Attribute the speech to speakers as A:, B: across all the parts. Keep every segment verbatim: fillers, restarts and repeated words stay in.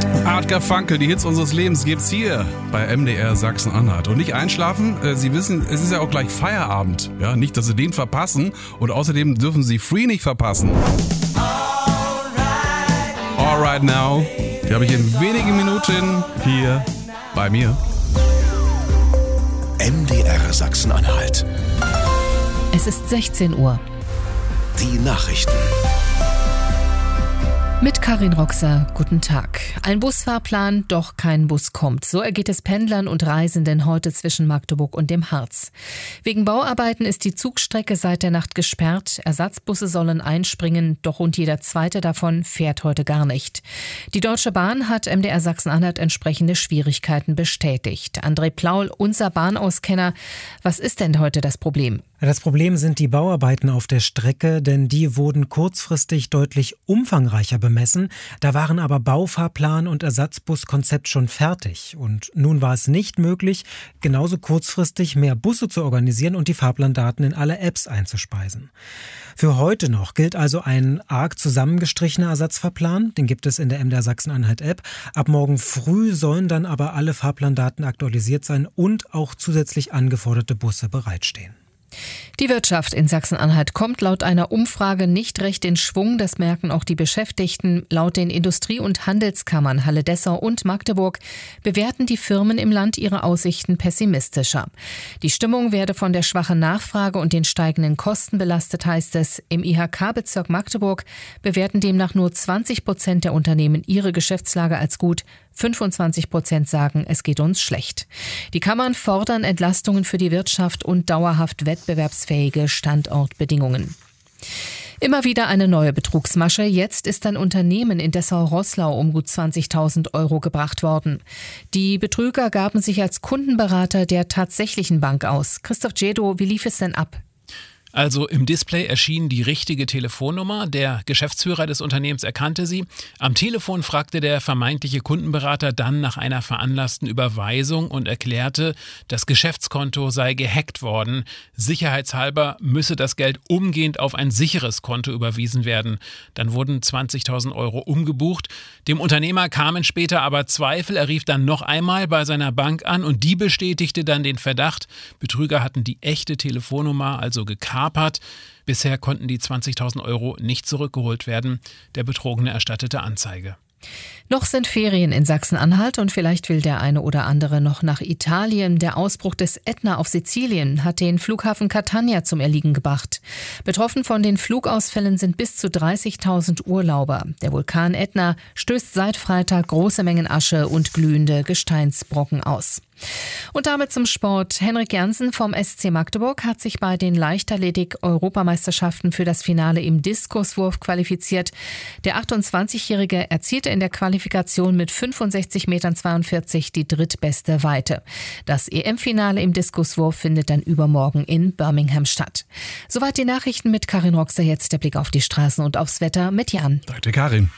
A: Art Garfunkel, die Hits unseres Lebens gibt's hier bei M D R Sachsen-Anhalt. Und nicht einschlafen, äh, Sie wissen, es ist ja auch gleich Feierabend. Ja, nicht, dass Sie den verpassen. Und außerdem dürfen Sie Free nicht verpassen. Alright now. Die habe ich in wenigen Minuten hier bei mir.
B: M D R Sachsen-Anhalt.
C: Es ist sechzehn Uhr.
B: Die Nachrichten.
C: Mit Karin Roxer, guten Tag. Ein Busfahrplan, doch kein Bus kommt. So ergeht es Pendlern und Reisenden heute zwischen Magdeburg und dem Harz. Wegen Bauarbeiten ist die Zugstrecke seit der Nacht gesperrt. Ersatzbusse sollen einspringen, doch rund jeder zweite davon fährt heute gar nicht. Die Deutsche Bahn hat M D R Sachsen-Anhalt entsprechende Schwierigkeiten bestätigt. André Plaul, unser Bahnauskenner, was ist denn heute das Problem?
D: Das Problem sind die Bauarbeiten auf der Strecke, denn die wurden kurzfristig deutlich umfangreicher bemessen. Da waren aber Baufahrplan und Ersatzbuskonzept schon fertig. Und nun war es nicht möglich, genauso kurzfristig mehr Busse zu organisieren und die Fahrplandaten in alle Apps einzuspeisen. Für heute noch gilt also ein arg zusammengestrichener Ersatzfahrplan. Den gibt es in der M D R Sachsen-Anhalt-App. Ab morgen früh sollen dann aber alle Fahrplandaten aktualisiert sein und auch zusätzlich angeforderte Busse bereitstehen.
C: Die Wirtschaft in Sachsen-Anhalt kommt laut einer Umfrage nicht recht in Schwung. Das merken auch die Beschäftigten. Laut den Industrie- und Handelskammern Halle-Dessau und Magdeburg bewerten die Firmen im Land ihre Aussichten pessimistischer. Die Stimmung werde von der schwachen Nachfrage und den steigenden Kosten belastet, heißt es. Im I H K-Bezirk Magdeburg bewerten demnach nur zwanzig Prozent der Unternehmen ihre Geschäftslage als gut. fünfundzwanzig Prozent sagen, es geht uns schlecht. Die Kammern fordern Entlastungen für die Wirtschaft und dauerhaft wettbewerbsfähige Standortbedingungen. Immer wieder eine neue Betrugsmasche. Jetzt ist ein Unternehmen in Dessau-Roßlau um gut zwanzigtausend Euro gebracht worden. Die Betrüger gaben sich als Kundenberater der tatsächlichen Bank aus. Christoph Djedo, wie lief es denn ab?
E: Also im Display erschien die richtige Telefonnummer. Der Geschäftsführer des Unternehmens erkannte sie. Am Telefon fragte der vermeintliche Kundenberater dann nach einer veranlassten Überweisung und erklärte, das Geschäftskonto sei gehackt worden. Sicherheitshalber müsse das Geld umgehend auf ein sicheres Konto überwiesen werden. Dann wurden zwanzigtausend Euro umgebucht. Dem Unternehmer kamen später aber Zweifel. Er rief dann noch einmal bei seiner Bank an und die bestätigte dann den Verdacht. Betrüger hatten die echte Telefonnummer also gekapert. Bisher konnten die zwanzigtausend Euro nicht zurückgeholt werden. Der Betrogene erstattete Anzeige.
C: Noch sind Ferien in Sachsen-Anhalt und vielleicht will der eine oder andere noch nach Italien. Der Ausbruch des Ätna auf Sizilien hat den Flughafen Catania zum Erliegen gebracht. Betroffen von den Flugausfällen sind bis zu dreißigtausend Urlauber. Der Vulkan Ätna stößt seit Freitag große Mengen Asche und glühende Gesteinsbrocken aus. Und damit zum Sport. Henrik Jansen vom S C Magdeburg hat sich bei den Leichtathletik-Europameisterschaften für das Finale im Diskuswurf qualifiziert. Der achtundzwanzigjährige erzielte in der Qualifikation mit fünfundsechzig Komma zweiundvierzig Metern die drittbeste Weite. Das E M-Finale im Diskuswurf findet dann übermorgen in Birmingham statt. Soweit die Nachrichten mit Karin Roxer. Jetzt der Blick auf die Straßen und aufs Wetter mit Jan.
A: Danke, Karin.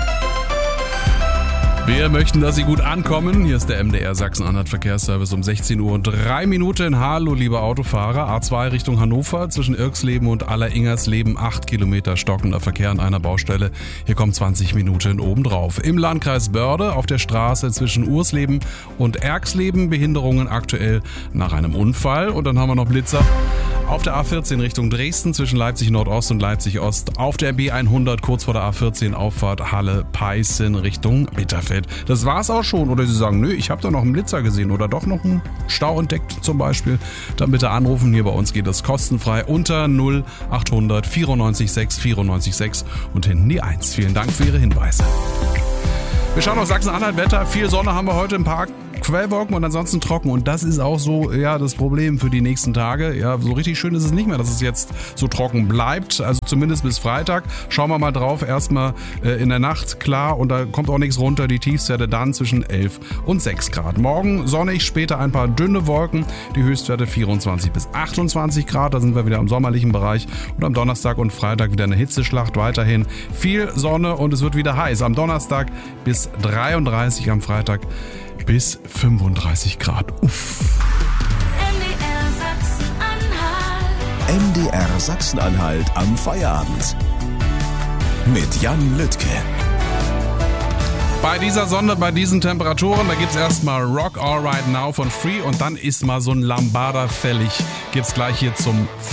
A: Wir möchten, dass Sie gut ankommen. Hier ist der M D R Sachsen-Anhalt Verkehrsservice um sechzehn Uhr und drei Minuten. Hallo, liebe Autofahrer. A zwei Richtung Hannover zwischen Irksleben und Alleringersleben. acht Kilometer stockender Verkehr an einer Baustelle. Hier kommen zwanzig Minuten obendrauf. Im Landkreis Börde auf der Straße zwischen Ursleben und Erksleben. Behinderungen aktuell nach einem Unfall. Und dann haben wir noch Blitzer. Auf der A vierzehn Richtung Dresden zwischen Leipzig Nordost und Leipzig Ost. Auf der B hundert kurz vor der A vierzehn Auffahrt Halle-Peißen Richtung Bitterfeld. Das war's auch schon. Oder Sie sagen, nö, ich habe da noch einen Blitzer gesehen oder doch noch einen Stau entdeckt zum Beispiel. Dann bitte anrufen. Hier bei uns geht das kostenfrei unter null achthundert vierundneunzig sechs vierundneunzig sechs und hinten die eins. Vielen Dank für Ihre Hinweise. Wir schauen auf Sachsen-Anhalt. Wetter. Viel Sonne haben wir heute im Park. Quellwolken und ansonsten trocken. Und das ist auch so, ja, das Problem für die nächsten Tage. Ja, so richtig schön ist es nicht mehr, dass es jetzt so trocken bleibt. Also zumindest bis Freitag. Schauen wir mal drauf. Erstmal äh, in der Nacht klar und da kommt auch nichts runter. Die Tiefstwerte dann zwischen elf und sechs Grad. Morgen sonnig, später ein paar dünne Wolken. Die Höchstwerte vierundzwanzig bis achtundzwanzig Grad. Da sind wir wieder im sommerlichen Bereich. Und am Donnerstag und Freitag wieder eine Hitzeschlacht. Weiterhin viel Sonne und es wird wieder heiß. Am Donnerstag bis dreiunddreißig, am Freitag bis fünfunddreißig Grad. Uff.
B: M D R Sachsen-Anhalt am Feierabend. Mit Jan Lüttke.
A: Bei dieser Sonne, bei diesen Temperaturen, da gibt's erstmal Rock All Right Now von Free und dann ist mal so ein Lambada fällig. Gibt's gleich hier zum